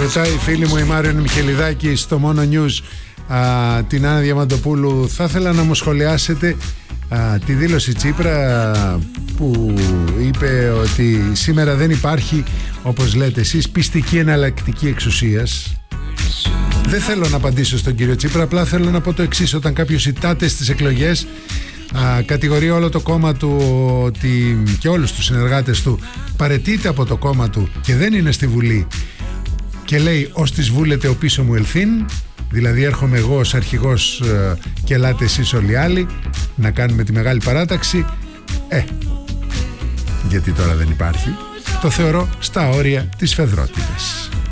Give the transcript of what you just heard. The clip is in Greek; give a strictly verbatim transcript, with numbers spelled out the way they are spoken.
Ρωτάει η φίλη μου η Μάριον Μιχελιδάκη στο Μόνο News α, την Άννα Διαμαντοπούλου, θα ήθελα να μου σχολιάσετε α, τη δήλωση Τσίπρα που είπε ότι σήμερα δεν υπάρχει, όπως λέτε εσείς, πιστική εναλλακτική εξουσίας. Δεν θέλω να απαντήσω στον κύριο Τσίπρα, απλά θέλω να πω το εξής: όταν κάποιος ητάται στις εκλογές, α, κατηγορεί όλο το κόμμα του ότι, και όλους τους συνεργάτες του, παραιτείται από το κόμμα του και δεν είναι στη Βουλή και λέει ως της βούλετε ο πίσω μου ελθύν, δηλαδή έρχομαι εγώ ως αρχηγός ε, και ελάτε εσείς όλοι οι άλλοι να κάνουμε τη μεγάλη παράταξη, ε, γιατί τώρα δεν υπάρχει, το θεωρώ στα όρια της φεδρότητας.